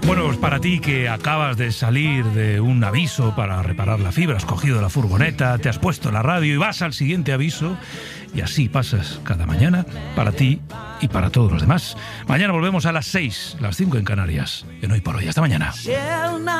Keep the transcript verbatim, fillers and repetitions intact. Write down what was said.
Bueno, pues para ti que acabas de salir de un aviso para reparar la fibra, has cogido la furgoneta, te has puesto la radio y vas al siguiente aviso, y así pasas cada mañana para ti y para todos los demás. Mañana volvemos a las seis, las cinco en Canarias, en Hoy por Hoy. Hasta mañana.